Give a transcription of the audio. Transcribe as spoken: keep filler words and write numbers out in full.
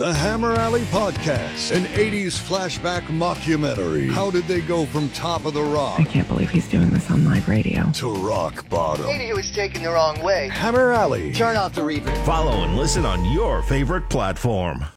The Hammer Alley Podcast, an eighties flashback mockumentary. How did they go from top of the rock? I can't believe he's doing this on live radio. To rock bottom. Maybe he was taken the wrong way. Hammer Alley. Turn off the reverb. Follow and listen on your favorite platform.